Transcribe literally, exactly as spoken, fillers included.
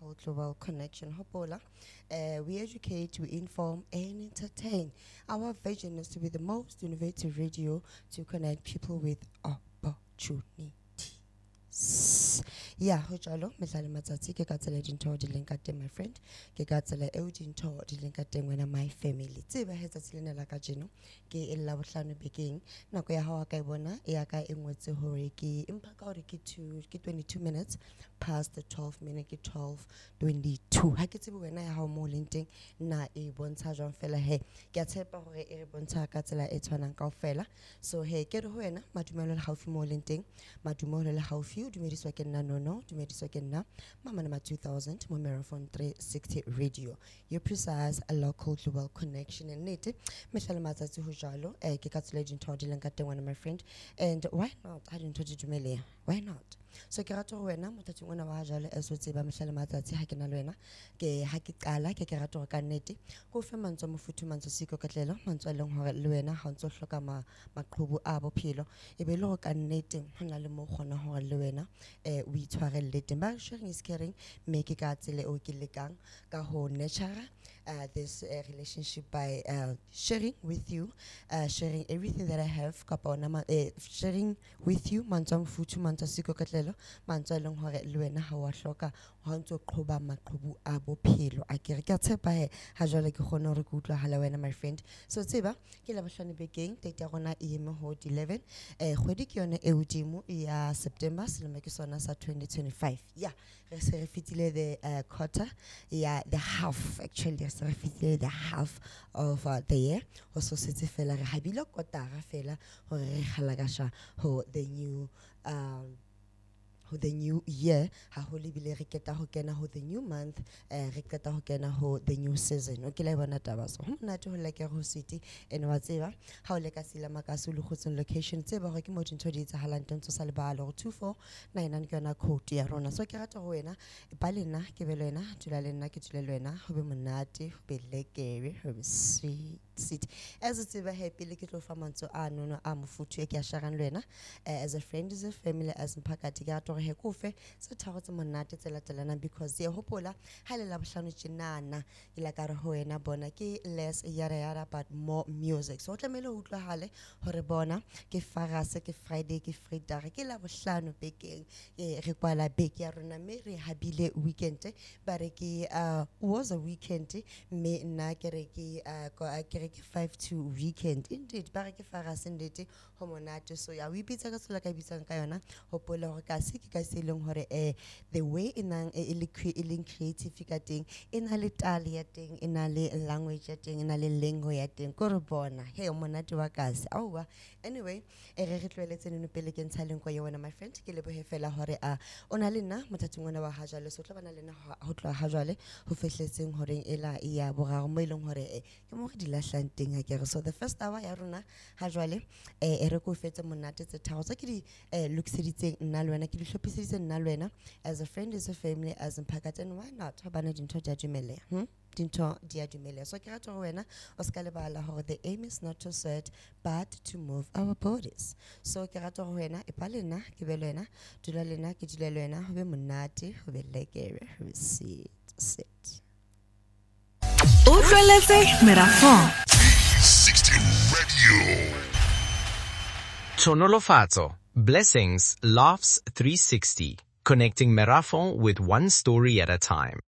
local global connection. Hopola, uh, we educate, we inform, and entertain. Our vision is to be the most innovative radio to connect people with opportunity. Yeah, ho jalo mehlale matsatsi ke ka tsela dintho di leng ka teng my friend ke ka tsela eo dintho di leng ka teng wena my family tseba hetsa tselena la ka jeno ke ella bohlano bekeng nako ya hawa ka ibona ya ka engwetse hore ke impa ka hore ke two ke twenty-two minutes past the twelve minute ke twelve twenty-two ha ke tsebe wena ya hawo mo leng teng na e bontsha jwang fela he ke a tshepa hore e re bontsha ka tsela e tshwanang kaofela so he ke re ho wena madumelo le haufi mo leng teng madumelo le haufi dumediswa ke nna nono dumediswa ke nna mama nama two thousand mo Marathon three sixty radio your precise a local global connection and nete mehlale matsatsi ho jalo eh ke ka tsela dintho di leng ka teng my friend and why not I didn't touch dumele why not so ke rata ho wena mothatsing ona wa jalo e so tseba mehlale matsatsi ha ke na le wena ke ha ke qala ke ke rata ho ka nnete go fe mantswe mofuthu mantswe siko katlelo mantswe leng hore le wena ha ntse hloka ma maqhubu a bophelo e be le go ka nnete hona le mo gona hore le wena eh o itshwarelle teng ba sharing is caring me ke ka tsele o ke lekang ka ho nurture uh, this uh, relationship by uh, sharing with you uh, sharing everything that I have ka bona uh, sharing with you mantswe mofuthu mantswe siko katlelo mantswe leng hore le wena ha wa hloka ha ntse qhoba maqhubu a bophelo a ke re ke tshepa he ha jwale ke gone hore ke utlwa hala wena my friend so tseba ke la bohlano bekeng date ya rona e eme ho eleven eh kgwedi ke yone e udimo ya September selemo ke sona sa twenty twenty-five yeah re se re fitile the uh, quarter yeah the half actually re se re fitile the half of uh, the year ho so setse fela re habile kotara fela hore re khalakasha ho the new um ho the new year ha ho lebile re keta ho kena ho the new month eh re keta ho kena ho the new season o ke la bona taba so ho monate ho like go city ene wa tseba ha o le ka sila makasu le khotsen location tseba go ke mo dintho di tsa halang tentso sa lebalo go two four nine nine ke yona code ya rona so ke rata go wena ba lena ke be le wena dula le nna ke dula le wena ho be monate ho be lekere ho be sweet city as it's ever happy le ke tlo fa mantso a nono a mofuthu e ke a shagang le wena as a friend as a family as mpakati ga to he kofe se tharo tse monate tse latelana because ye hopola ha le la bohlano tjenana ila ka re ho wena bona ke less yara yara but more music so tlamele ho utlwa hale hore bona ke farase ke Friday ke Friday ke la bohlano bekeng e re kwala beke ya rona me re habile weekend ba re ke uh was a weekend me nna ke re ke uh ke re ke five to weekend indeed ba re ke farase ndete ho monate so ya we bitsa ka tsola ka bitsang ka yona hopola hore ka se ka se leng hore eh the way inang e le creative ka teng ena le tali ya teng ena le language ya teng ena le lingo ya teng ko re bona he monate wa kasi aowa anyway e re re tlweletse nno pele ke ntshaleng kwa yona my friend ke lebo he fela hore a ona le nna mothatsing ona wa hajale so tla bana le nna ho tloa hajale ho fehletseng hore ela ya boraro mo ileng hore e ke mo re di lahlang teng a kere so the first hour ya rona hajale e re ko fetse monate tse tharo tsa ke di lokiseditseng nna le wena ke di hlophiseditseng nna le wena as a friend as a family as mpakate and why not ha bana dintho di a dumeleha hm dintho di a dumeleha so ke rata go wena o ska lebala hore the aim is not to sit but to move our bodies so ke rata go wena e pa lena ke be le wena dula lena ke dula le wena ho be monate ho be lekere ho sit sit Utlweletse Marathon three sixty radio. Tonolofatso, blessings, laughs three sixty, connecting Marathon with one story at a time.